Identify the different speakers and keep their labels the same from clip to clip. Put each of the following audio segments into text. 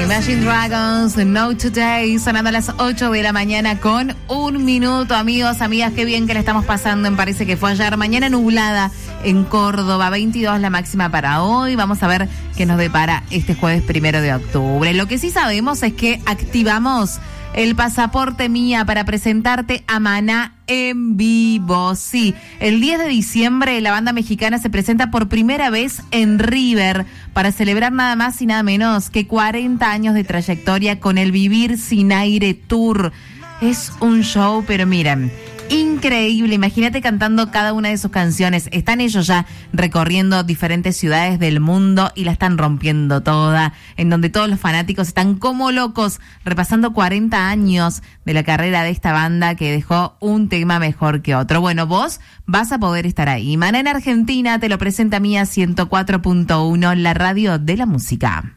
Speaker 1: Imagine Dragons, No Today, sonando a las 8 de la mañana con 1 minuto, amigos, amigas, qué bien que le estamos pasando, me parece que fue ayer. Mañana nublada en Córdoba, 22 la máxima para hoy. Vamos a ver qué nos depara este jueves 1 de octubre. Lo que sí sabemos es que activamos el pasaporte Mía para presentarte a Maná en vivo. Sí, el 10 de diciembre la banda mexicana se presenta por primera vez en River para celebrar nada más y nada menos que 40 años de trayectoria con el Vivir Sin Aire Tour. Es un show, pero miren, increíble. Imagínate cantando cada una de sus canciones. Están ellos ya recorriendo diferentes ciudades del mundo y la están rompiendo toda, en donde todos los fanáticos están como locos repasando 40 años de la carrera de esta banda que dejó un tema mejor que otro. Bueno, vos vas a poder estar ahí. Maná en Argentina te lo presenta Mía 104.1, la radio de la música.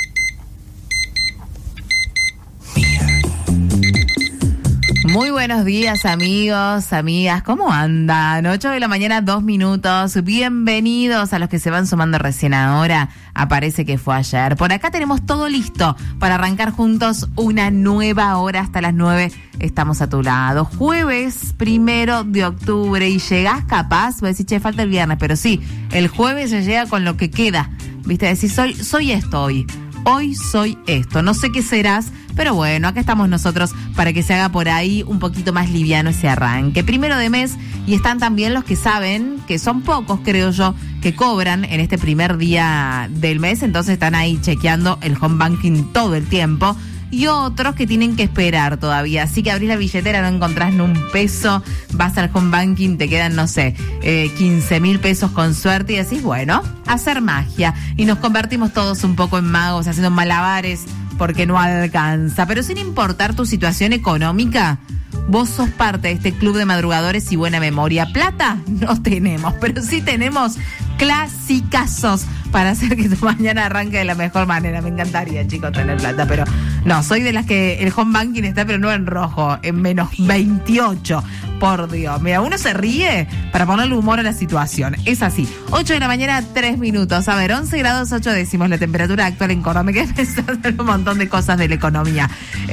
Speaker 1: Muy buenos días, amigos, amigas, ¿cómo andan? 8 de la mañana, 2 minutos. Bienvenidos a los que se van sumando recién ahora. Aparece que fue ayer. Por acá tenemos todo listo para arrancar juntos una nueva hora hasta las 9. Estamos a tu lado. Jueves 1 de octubre y llegás capaz, voy a decir, che, falta el viernes, pero sí, el jueves se llega con lo que queda. ¿Viste? Decir, soy esto hoy. Hoy soy esto, no sé qué serás, pero bueno, acá estamos nosotros para que se haga por ahí un poquito más liviano ese arranque. 1 de mes, y están también los que saben, que son pocos creo yo, que cobran en este primer día del mes, entonces están ahí chequeando el home banking todo el tiempo. Y otros que tienen que esperar todavía. Así que abrís la billetera, no encontrás ni un peso, vas al home banking, te quedan, no sé, 15.000 pesos con suerte y decís, bueno, hacer magia. Y nos convertimos todos un poco en magos, haciendo malabares porque no alcanza. Pero sin importar tu situación económica, vos sos parte de este club de madrugadores y buena memoria. Plata no tenemos, pero sí tenemos clasicazos para hacer que tu mañana arranque de la mejor manera. Me encantaría, chicos, tener plata, pero no, soy de las que el home banking está, pero no en rojo, en menos 28. Por Dios, mira, uno se ríe para ponerle humor a la situación. Es así. 8 de la mañana, 3 minutos. A ver, 11 grados 8 décimos la temperatura actual en Córdoba. Me quedé pensando en un montón de cosas de la economía.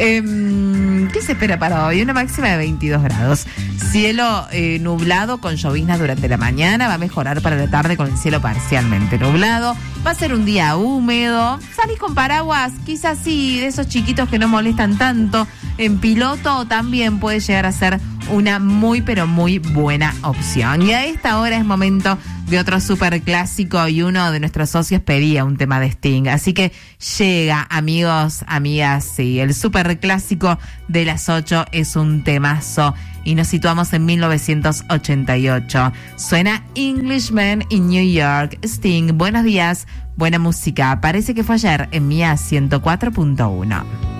Speaker 1: ¿Qué se espera para hoy? Una máxima de 22 grados. Cielo nublado con lloviznas durante la mañana. Va a mejorar para la tarde con el cielo parcialmente nublado. Va a ser un día húmedo. Salís con paraguas, quizás sí, de esos chiquitos que no molestan tanto. En piloto también puede llegar a ser una muy pero muy buena opción. Y a esta hora es momento de otro súper clásico y uno de nuestros socios pedía un tema de Sting. Así que llega, amigos, amigas, sí, el súper clásico de las 8 es un temazo. Y nos situamos en 1988. Suena Englishman in New York. Sting, buenos días, buena música. Parece que fue ayer en Mía 104.1.